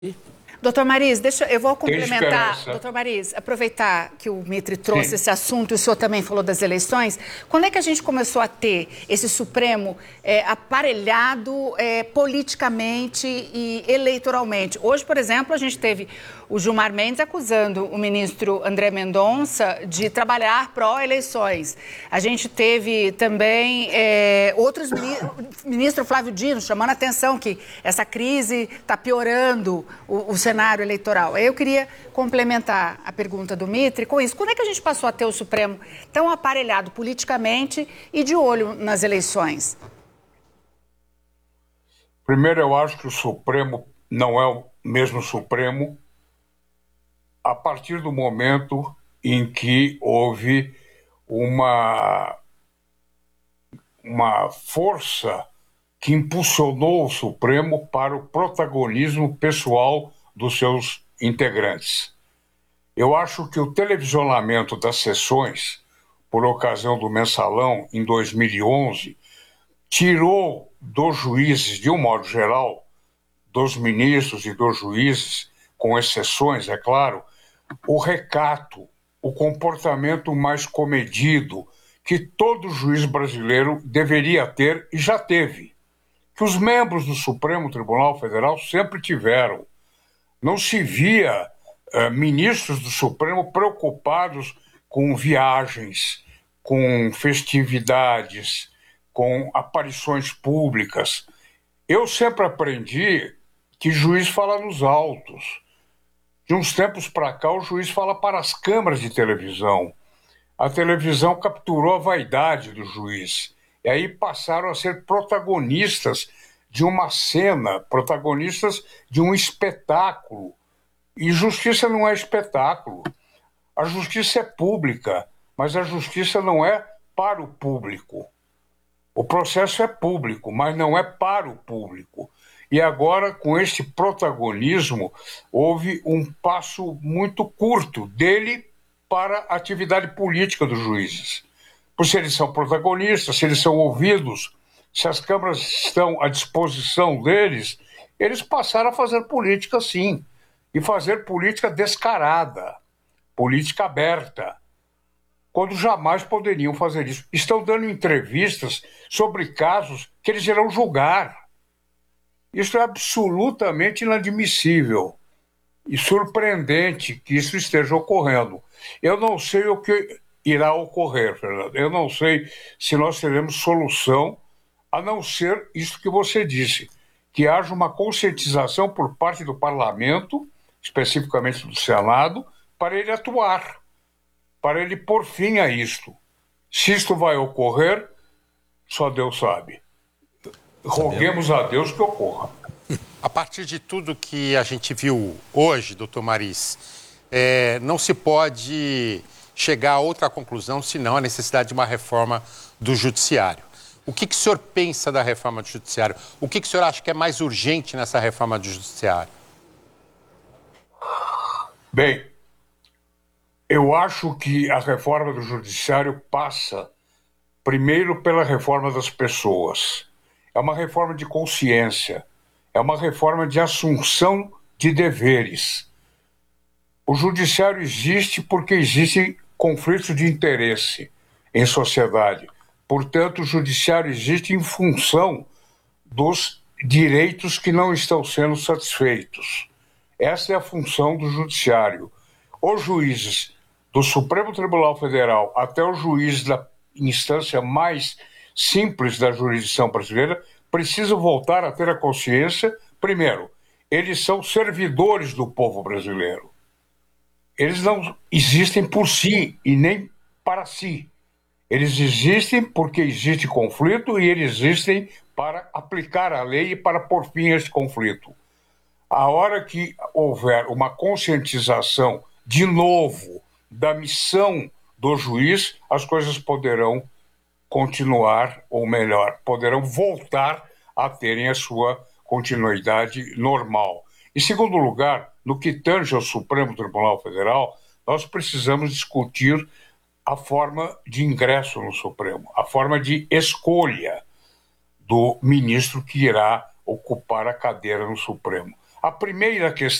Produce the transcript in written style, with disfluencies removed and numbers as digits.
Doutor Mariz, eu vou Tem complementar. esperança. Doutor Mariz, aproveitar que o Mitre trouxe Sim. esse assunto e o senhor também falou das eleições. Quando é que a gente começou a ter esse Supremo aparelhado politicamente e eleitoralmente? Hoje, por exemplo, a gente teve o Gilmar Mendes acusando o ministro André Mendonça de trabalhar pró-eleições. A gente teve também outros ministros, o ministro Flávio Dino chamando a atenção que essa crise está piorando o cenário eleitoral. Eu queria complementar a pergunta do Mitre com isso. Quando é que a gente passou a ter o Supremo tão aparelhado politicamente e de olho nas eleições? Primeiro, eu acho que o Supremo não é o mesmo Supremo a partir do momento em que houve uma força que impulsionou o Supremo para o protagonismo pessoal dos seus integrantes. Eu acho que o televisionamento das sessões, por ocasião do Mensalão, em 2011, tirou dos juízes, de um modo geral, dos ministros e dos juízes, com exceções, é claro, o recato, o comportamento mais comedido que todo juiz brasileiro deveria ter e já teve, que os membros do Supremo Tribunal Federal sempre tiveram. Não se via ministros do Supremo preocupados com viagens, com festividades, com aparições públicas. Eu sempre aprendi que juiz fala nos autos. De uns tempos para cá, o juiz fala para as câmaras de televisão. A televisão capturou a vaidade do juiz. E aí passaram a ser protagonistas de uma cena, protagonistas de um espetáculo. E justiça não é espetáculo. A justiça é pública, mas a justiça não é para o público. O processo é público, mas não é para o público. E agora, com este protagonismo, houve um passo muito curto dele para a atividade política dos juízes. Por se eles são protagonistas, se eles são ouvidos, se as câmaras estão à disposição deles, eles passaram a fazer política sim. E fazer política descarada, política aberta, quando jamais poderiam fazer isso. Estão dando entrevistas sobre casos que eles irão julgar. Isso é absolutamente inadmissível e surpreendente que isso esteja ocorrendo. Eu não sei o que irá ocorrer, Fernando. Eu não sei se nós teremos solução, a não ser isso que você disse, que haja uma conscientização por parte do parlamento, especificamente do Senado, para ele atuar, para ele pôr fim a isto. Se isto vai ocorrer, só Deus sabe. Roguemos a Deus que ocorra. A partir de tudo que a gente viu hoje, doutor Mariz, não se pode chegar a outra conclusão senão a necessidade de uma reforma do judiciário. O que o senhor pensa da reforma do judiciário? O que o senhor acha que é mais urgente nessa reforma do judiciário? Bem, eu acho que a reforma do judiciário passa primeiro pela reforma das pessoas. É uma reforma de consciência, é uma reforma de assunção de deveres. O judiciário existe porque existem conflitos de interesse em sociedade. Portanto, o judiciário existe em função dos direitos que não estão sendo satisfeitos. Essa é a função do judiciário. Os juízes do Supremo Tribunal Federal até os juízes da instância mais simples da jurisdição brasileira precisam voltar a ter a consciência, primeiro, eles são servidores do povo brasileiro. Eles não existem por si e nem para si. Eles existem porque existe conflito e eles existem para aplicar a lei e para pôr fim a esse conflito. A hora que houver uma conscientização, de novo, da missão do juiz, as coisas poderão continuar, ou melhor, poderão voltar a terem a sua continuidade normal. Em segundo lugar, no que tange ao Supremo Tribunal Federal, nós precisamos discutir a forma de ingresso no Supremo, a forma de escolha do ministro que irá ocupar a cadeira no Supremo. A primeira questão